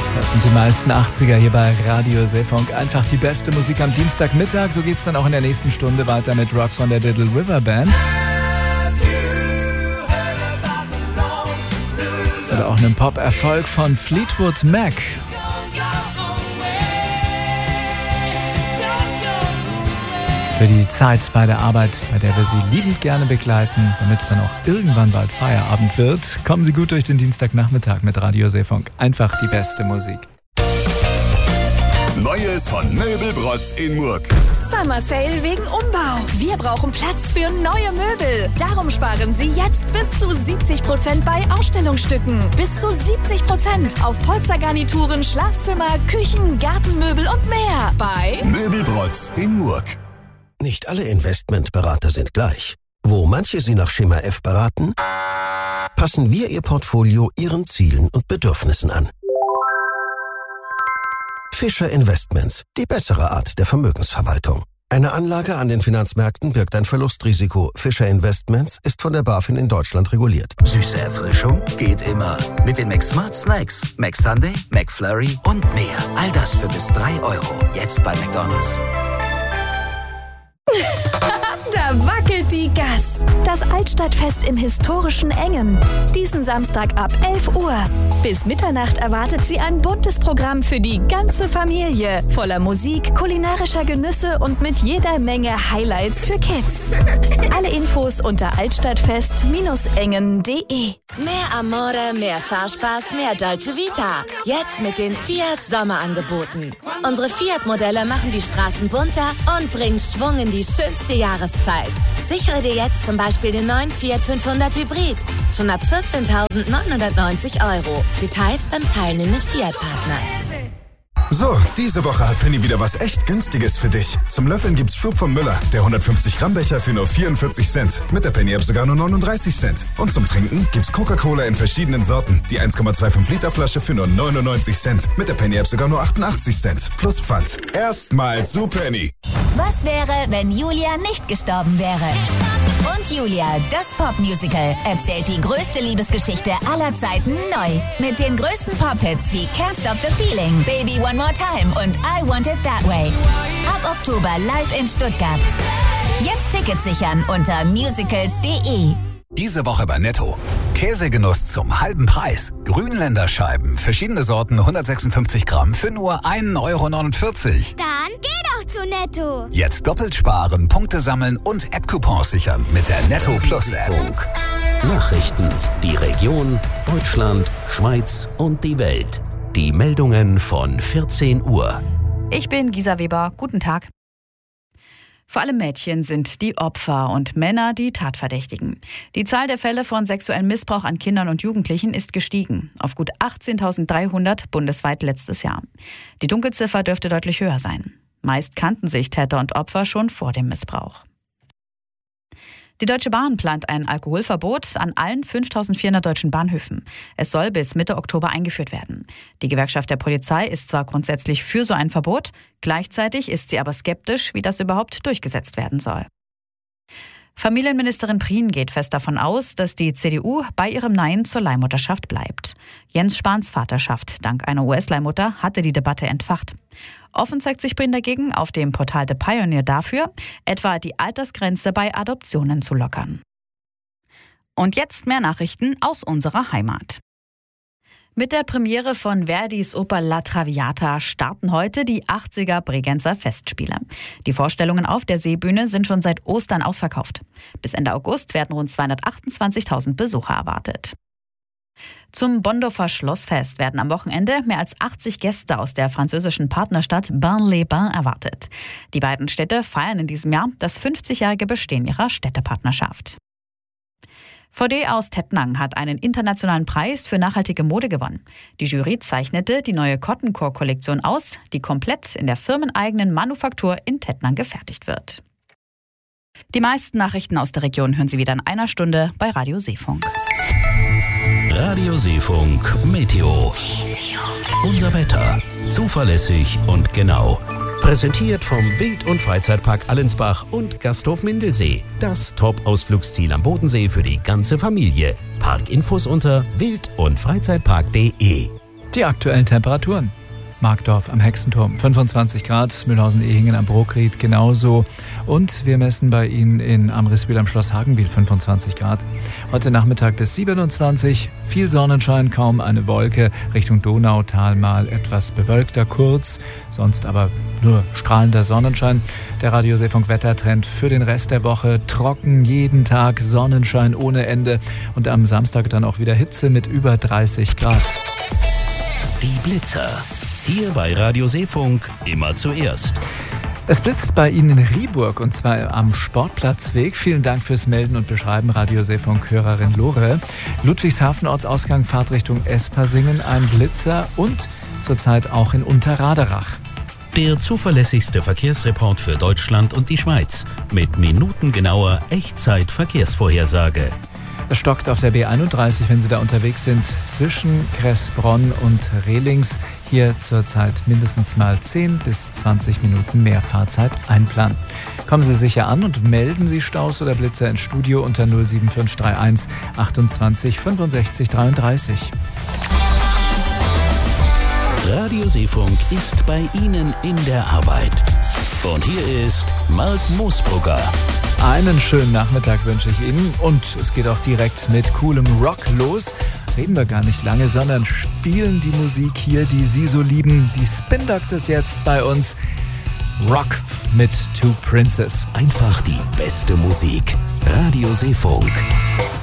Das sind die meisten 80er hier bei Radio Seefunk. Einfach die beste Musik am Dienstagmittag. So geht's dann auch in der nächsten Stunde weiter mit Rock von der Little River Band. Oder auch einem Pop-Erfolg von Fleetwood Mac. Für die Zeit bei der Arbeit, bei der wir Sie liebend gerne begleiten, damit es dann auch irgendwann bald Feierabend wird, kommen Sie gut durch den Dienstagnachmittag mit Radio Seefunk. Einfach die beste Musik. Neues von Möbelbrotz in Murg. Summer Sale wegen Umbau. Wir brauchen Platz für neue Möbel. Darum sparen Sie jetzt bis zu 70% bei Ausstellungsstücken. Bis zu 70% auf Polstergarnituren, Schlafzimmer, Küchen, Gartenmöbel und mehr. Bei Möbelbrotz in Murg. Nicht alle Investmentberater sind gleich. Wo manche Sie nach Schema F beraten, passen wir Ihr Portfolio Ihren Zielen und Bedürfnissen an. Fischer Investments, die bessere Art der Vermögensverwaltung. Eine Anlage an den Finanzmärkten birgt ein Verlustrisiko. Fischer Investments ist von der BaFin in Deutschland reguliert. Süße Erfrischung geht immer. Mit den McSmart Snacks. McSunday, McFlurry und mehr. All das für bis 3 €. Jetzt bei McDonald's. Da wackelt die Gas. Das Altstadtfest im historischen Engen. Diesen Samstag ab 11 Uhr. Bis Mitternacht erwartet Sie ein buntes Programm für die ganze Familie. Voller Musik, kulinarischer Genüsse und mit jeder Menge Highlights für Kids. Alle Infos unter altstadtfest-engen.de. Mehr Amore, mehr Fahrspaß, mehr Dolce Vita. Jetzt mit den Fiat Sommerangeboten. Unsere Fiat-Modelle machen die Straßen bunter und bringen Schwung in die schönste Jahreszeit. Sichere dir jetzt zum Beispiel den neuen Fiat 500 Hybrid. Schon ab 14.990 €. Details beim teilnehmenden Fiat-Partner. So, diese Woche hat Penny wieder was echt Günstiges für dich. Zum Löffeln gibt's Schub von Müller, der 150-Gramm-Becher für nur 44 Cent. Mit der Penny-App sogar nur 39 Cent. Und zum Trinken gibt's Coca-Cola in verschiedenen Sorten. Die 1,25-Liter-Flasche für nur 99 Cent. Mit der Penny-App sogar nur 88 Cent. Plus Pfand. Erstmal zu Penny. Was wäre, wenn Julia nicht gestorben wäre? Und Julia, das Popmusical, erzählt die größte Liebesgeschichte aller Zeiten neu. Mit den größten Pop-Hits wie Can't Stop the Feeling, Baby One More Time und I Want It That Way. Ab Oktober live in Stuttgart. Jetzt Tickets sichern unter musicals.de. Diese Woche bei Netto. Käsegenuss zum halben Preis. Grünländerscheiben, verschiedene Sorten, 156 Gramm für nur 1,49 €. Dann geh doch zu Netto. Jetzt doppelt sparen, Punkte sammeln und App-Coupons sichern mit der Netto Plus App. Nachrichten, die Region, Deutschland, Schweiz und die Welt. Die Meldungen von 14 Uhr. Ich bin Gisa Weber. Guten Tag. Vor allem Mädchen sind die Opfer und Männer die Tatverdächtigen. Die Zahl der Fälle von sexuellem Missbrauch an Kindern und Jugendlichen ist gestiegen. Auf gut 18.300 bundesweit letztes Jahr. Die Dunkelziffer dürfte deutlich höher sein. Meist kannten sich Täter und Opfer schon vor dem Missbrauch. Die Deutsche Bahn plant ein Alkoholverbot an allen 5.400 deutschen Bahnhöfen. Es soll bis Mitte Oktober eingeführt werden. Die Gewerkschaft der Polizei ist zwar grundsätzlich für so ein Verbot, gleichzeitig ist sie aber skeptisch, wie das überhaupt durchgesetzt werden soll. Familienministerin Prien geht fest davon aus, dass die CDU bei ihrem Nein zur Leihmutterschaft bleibt. Jens Spahns Vaterschaft dank einer US-Leihmutter hatte die Debatte entfacht. Offen zeigt sich Prien dagegen auf dem Portal The Pioneer dafür, etwa die Altersgrenze bei Adoptionen zu lockern. Und jetzt mehr Nachrichten aus unserer Heimat. Mit der Premiere von Verdis Oper La Traviata starten heute die 80er Bregenzer Festspiele. Die Vorstellungen auf der Seebühne sind schon seit Ostern ausverkauft. Bis Ende August werden rund 228.000 Besucher erwartet. Zum Bondorfer Schlossfest werden am Wochenende mehr als 80 Gäste aus der französischen Partnerstadt Bain-les-Bains erwartet. Die beiden Städte feiern in diesem Jahr das 50-jährige Bestehen ihrer Städtepartnerschaft. VD aus Tettnang hat einen internationalen Preis für nachhaltige Mode gewonnen. Die Jury zeichnete die neue Cotton-Core-Kollektion aus, die komplett in der firmeneigenen Manufaktur in Tettnang gefertigt wird. Die meisten Nachrichten aus der Region hören Sie wieder in einer Stunde bei Radio Seefunk. Radio Seefunk Meteo. Unser Wetter. Zuverlässig und genau. Präsentiert vom Wild- und Freizeitpark Allensbach und Gasthof Mindelsee. Das Top-Ausflugsziel am Bodensee für die ganze Familie. Parkinfos unter wild- und freizeitpark.de. Die aktuellen Temperaturen. Markdorf am Hexenturm 25 Grad, Mühlhausen-Ehingen am Brookried genauso und wir messen bei Ihnen in Amriswil am Schloss Hagenwil 25 Grad. Heute Nachmittag bis 27, viel Sonnenschein, kaum eine Wolke, Richtung Donautal mal etwas bewölkter kurz, sonst aber nur strahlender Sonnenschein. Der Radio Seefunk Wettertrend für den Rest der Woche, trocken jeden Tag, Sonnenschein ohne Ende und am Samstag dann auch wieder Hitze mit über 30 Grad. Die Blitzer. Hier bei Radio Seefunk immer zuerst. Es blitzt bei Ihnen in Rieburg und zwar am Sportplatzweg. Vielen Dank fürs Melden und Beschreiben, Radio Seefunk-Hörerin Lore. Ludwigshafen Ortsausgang Fahrtrichtung Espersingen, ein Blitzer und zurzeit auch in Unterraderach. Der zuverlässigste Verkehrsreport für Deutschland und die Schweiz mit minutengenauer Echtzeit-Verkehrsvorhersage. Es stockt auf der B31, wenn Sie da unterwegs sind, zwischen Kressbronn und Rehlings. Hier zurzeit mindestens mal 10 bis 20 Minuten mehr Fahrzeit einplanen. Kommen Sie sicher an und melden Sie Staus oder Blitzer ins Studio unter 07531 28 65 33. Radio Seefunk ist bei Ihnen in der Arbeit. Und hier ist Mark Moosbrugger. Einen schönen Nachmittag wünsche ich Ihnen und es geht auch direkt mit coolem Rock los. Reden wir gar nicht lange, sondern spielen die Musik hier, die Sie so lieben. Die Spin Doctors jetzt bei uns. Rock mit Two Princes. Einfach die beste Musik. Radio Seefunk.